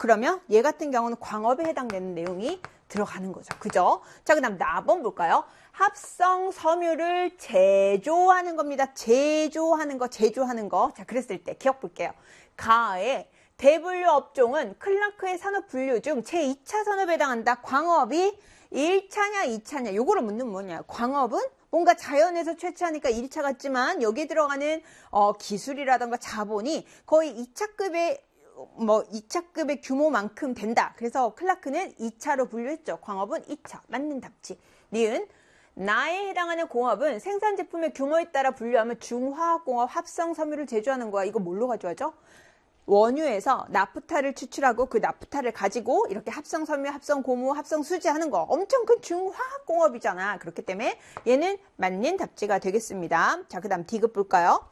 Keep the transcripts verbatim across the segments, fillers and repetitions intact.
그러면 얘 같은 경우는 광업에 해당되는 내용이 들어가는 거죠. 그죠? 자, 그 다음 사 번 볼까요? 합성 섬유를 제조하는 겁니다. 제조하는 거, 제조하는 거. 자, 그랬을 때 기억 볼게요. 가의 대분류 업종은 클라크의 산업 분류 중 제이 차 산업에 해당한다. 광업이 일 차냐, 이 차냐. 요거를 묻는 뭐냐. 광업은 뭔가 자연에서 채취하니까 일 차 같지만 여기에 들어가는 어, 기술이라던가 자본이 거의 이 차급의 뭐 이 차급의 규모만큼 된다. 그래서 클라크는 이 차로 분류했죠. 광업은 이 차. 맞는 답지. 니은 나에 해당하는 공업은 생산 제품의 규모에 따라 분류하면 중화학공업 합성 섬유를 제조하는 거야. 이거 뭘로 가져와죠? 원유에서 나프타를 추출하고 그 나프타를 가지고 이렇게 합성 섬유, 합성 고무, 합성 수지 하는 거 엄청 큰 중화학공업이잖아. 그렇기 때문에 얘는 맞는 답지가 되겠습니다. 자, 그 다음 디귿 볼까요?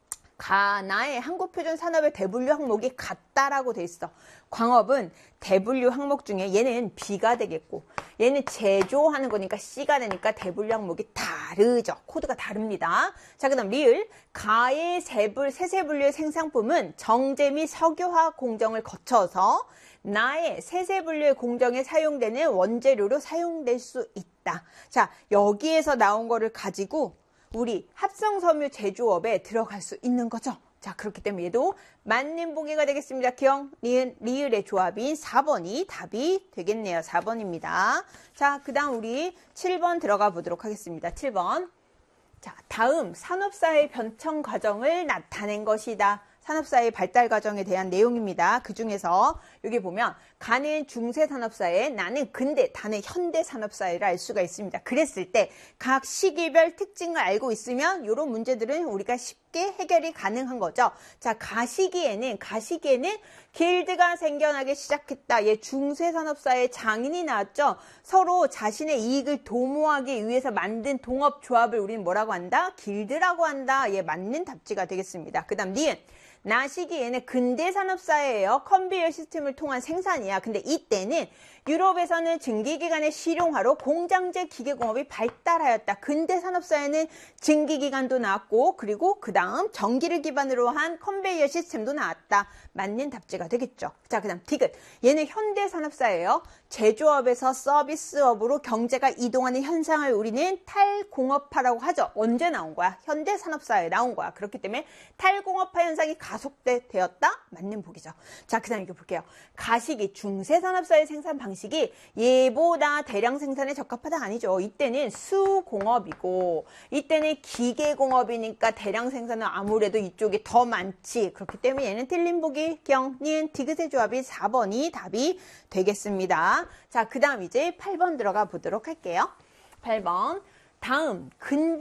가나의 한국표준 산업의 대분류 항목이 같다라고 돼 있어. 광업은 대분류 항목 중에 얘는 B가 되겠고 얘는 제조하는 거니까 C가 되니까 대분류 항목이 다르죠. 코드가 다릅니다. 자, 그 다음 리을 가의 세불, 세세분류의 생산품은 정제 및 석유화학 공정을 거쳐서 나의 세세분류의 공정에 사용되는 원재료로 사용될 수 있다. 자, 여기에서 나온 거를 가지고 우리 합성섬유 제조업에 들어갈 수 있는 거죠. 자, 그렇기 때문에 얘도 맞는 보기가 되겠습니다. 기억, 리은, 리을의 조합인 사 번이 답이 되겠네요. 사 번입니다. 자, 그 다음 우리 칠 번 들어가 보도록 하겠습니다. 칠 번. 자, 다음 산업사회 변천 과정을 나타낸 것이다. 산업사회 발달 과정에 대한 내용입니다. 그 중에서 여기 보면 가는 중세산업사회, 나는 근대, 다는 현대산업사회를 알 수가 있습니다. 그랬을 때 각 시기별 특징을 알고 있으면 이런 문제들은 우리가 쉽게 해결이 가능한 거죠. 자, 가시기에는 가시기에는 길드가 생겨나기 시작했다. 예, 중세산업사회 장인이 나왔죠. 서로 자신의 이익을 도모하기 위해서 만든 동업조합을 우리는 뭐라고 한다? 길드라고 한다. 예, 맞는 답지가 되겠습니다. 그 다음 니은 나시기에는 근대산업사회예요. 컨베이어 시스템을 통한 생산이야. 근데 이때는 유럽에서는 증기기관의 실용화로 공장제 기계공업이 발달하였다. 근대산업사회는 증기기관도 나왔고 그리고 그 다음 전기를 기반으로 한 컨베이어 시스템도 나왔다. 맞는 답지가 되겠죠. 자, 그 다음 디귿. 얘는 현대산업사회예요. 제조업에서 서비스업으로 경제가 이동하는 현상을 우리는 탈공업화라고 하죠. 언제 나온 거야? 현대산업사회에 나온 거야. 그렇기 때문에 탈공업화 현상이 가속되었다? 맞는 보기죠. 자, 그 다음 이거 볼게요. 가시기 중세산업사회 생산 방식이 얘보다 대량 생산에 적합하다 아니죠. 이때는 수공업이고 이때는 기계공업이니까 대량 생산은 아무래도 이쪽이 더 많지. 그렇기 때문에 얘는 틀린 보기 경, 니은, 디귿의 조합이 사 번이 답이 되겠습니다. 자, 그 다음 이제 팔 번 들어가 보도록 할게요. 팔 번. 다음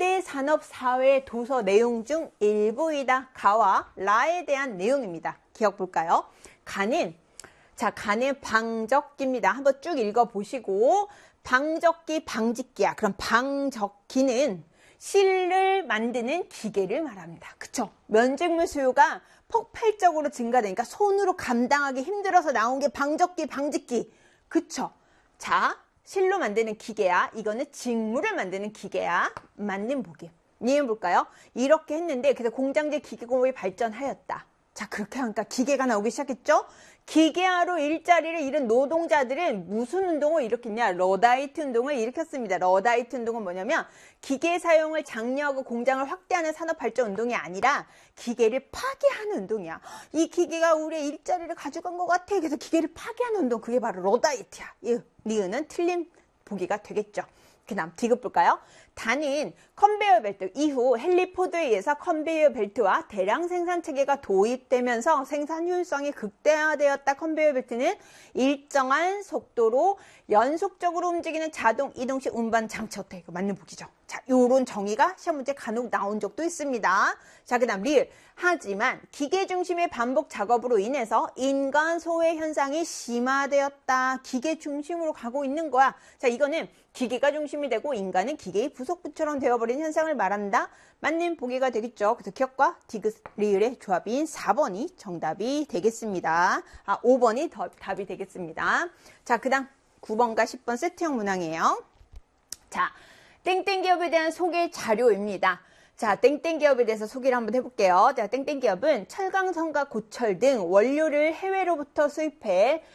근대산업사회 도서 내용 중 일부이다. 가와 라에 대한 내용입니다. 기억 볼까요? 가는 자 가는 방적기입니다. 한번 쭉 읽어보시고 방적기 방직기야. 그럼 방적기는 실을 만드는 기계를 말합니다. 그쵸? 면직물 수요가 폭발적으로 증가되니까 손으로 감당하기 힘들어서 나온 게 방적기 방직기. 그쵸? 자 실로 만드는 기계야. 이거는 직물을 만드는 기계야. 맞는 보기. 니은 볼까요? 이렇게 했는데 그래서 공장제 기계공업이 발전하였다. 자, 그렇게 하니까 기계가 나오기 시작했죠? 기계화로 일자리를 잃은 노동자들은 무슨 운동을 일으켰냐? 러다이트 운동을 일으켰습니다. 러다이트 운동은 뭐냐면 기계 사용을 장려하고 공장을 확대하는 산업발전 운동이 아니라 기계를 파괴하는 운동이야. 이 기계가 우리의 일자리를 가져간 것 같아. 그래서 기계를 파괴하는 운동. 그게 바로 러다이트야. 이 니은은 틀린 보기가 되겠죠. 그 다음 디귿 볼까요? 다는 컨베이어 벨트 이후 헨리 포드에 의해서 컨베이어 벨트와 대량 생산 체계가 도입되면서 생산 효율성이 극대화되었다. 컨베이어 벨트는 일정한 속도로 연속적으로 움직이는 자동 이동식 운반 장치. 어때? 이거 맞는 보기죠. 자, 요런 정의가 시험 문제 간혹 나온 적도 있습니다. 자, 그 다음 리을. 하지만 기계 중심의 반복 작업으로 인해서 인간 소외 현상이 심화되었다. 기계 중심으로 가고 있는 거야. 자, 이거는 기계가 중심이 되고 인간은 기계의 부속부처럼 되어버린 현상을 말한다. 맞는 보기가 되겠죠. 그래서 기억과 디귿, 리을의 조합인 사 번이 정답이 되겠습니다. 아, 오 번이 더, 답이 되겠습니다. 자, 그 다음 구 번과 십 번 세트형 문항이에요. 자, 땡땡기업에 대한 소개 자료입니다. 자, 땡땡기업에 대해서 소개를 한번 해볼게요. 자, 땡땡기업은 철강성과 고철 등 원료를 해외로부터 수입해